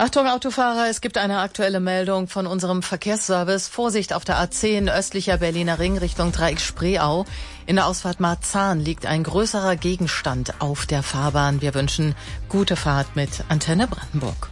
Achtung Autofahrer, es gibt eine aktuelle Meldung von unserem Verkehrsservice. Vorsicht auf der A10 östlicher Berliner Ring Richtung Dreieck Spreeau. In der Ausfahrt Marzahn liegt ein größerer Gegenstand auf der Fahrbahn. Wir wünschen gute Fahrt mit Antenne Brandenburg.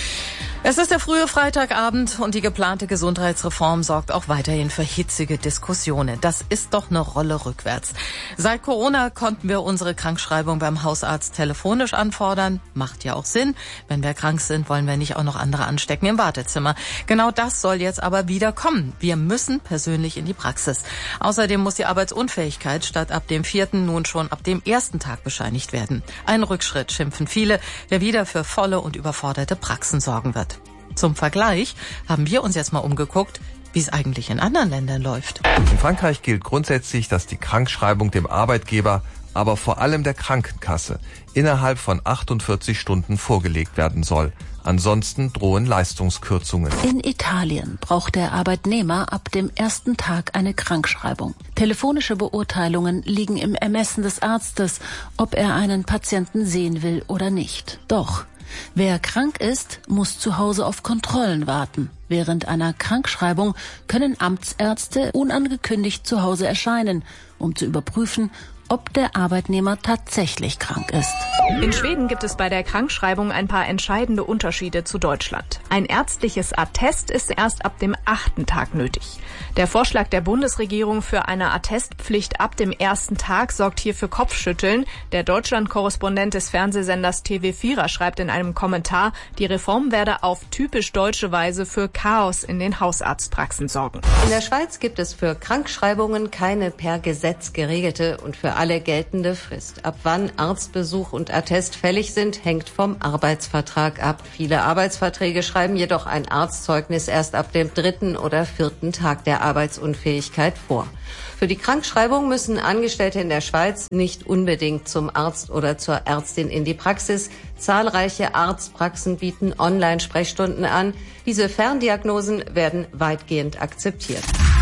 Es ist der frühe Freitagabend und die geplante Gesundheitsreform sorgt auch weiterhin für hitzige Diskussionen. Das ist doch eine Rolle rückwärts. Seit Corona konnten wir unsere Krankschreibung beim Hausarzt telefonisch anfordern. Macht ja auch Sinn. Wenn wir krank sind, wollen wir nicht auch noch andere anstecken im Wartezimmer. Genau das soll jetzt aber wieder kommen. Wir müssen persönlich in die Praxis. Außerdem muss die Arbeitsunfähigkeit statt ab dem 4. nun schon ab dem 1. Tag bescheinigt werden. Ein Rückschritt, schimpfen viele, der wieder für volle und überforderte Praxen sorgen wird. Zum Vergleich haben wir uns jetzt mal umgeguckt, wie es eigentlich in anderen Ländern läuft. In Frankreich gilt grundsätzlich, dass die Krankschreibung dem Arbeitgeber, aber vor allem der Krankenkasse, innerhalb von 48 Stunden vorgelegt werden soll. Ansonsten drohen Leistungskürzungen. In Italien braucht der Arbeitnehmer ab dem 1. Tag eine Krankschreibung. Telefonische Beurteilungen liegen im Ermessen des Arztes, ob er einen Patienten sehen will oder nicht. Doch wer krank ist, muss zu Hause auf Kontrollen warten. Während einer Krankschreibung können Amtsärzte unangekündigt zu Hause erscheinen, um zu überprüfen, ob der Arbeitnehmer tatsächlich krank ist. In Schweden gibt es bei der Krankschreibung ein paar entscheidende Unterschiede zu Deutschland. Ein ärztliches Attest ist erst ab dem 8. Tag nötig. Der Vorschlag der Bundesregierung für eine Attestpflicht ab dem 1. Tag sorgt hier für Kopfschütteln. Der Deutschland-Korrespondent des Fernsehsenders TV4 schreibt in einem Kommentar, die Reform werde auf typisch deutsche Weise für Chaos in den Hausarztpraxen sorgen. In der Schweiz gibt es für Krankschreibungen keine per Gesetz geregelte und für alle geltende Frist. Ab wann Arztbesuch und Attest fällig sind, hängt vom Arbeitsvertrag ab. Viele Arbeitsverträge schreiben jedoch ein Arztzeugnis erst ab dem 3. oder 4. Tag der Arbeitsunfähigkeit vor. Für die Krankschreibung müssen Angestellte in der Schweiz nicht unbedingt zum Arzt oder zur Ärztin in die Praxis. Zahlreiche Arztpraxen bieten Online-Sprechstunden an. Diese Ferndiagnosen werden weitgehend akzeptiert.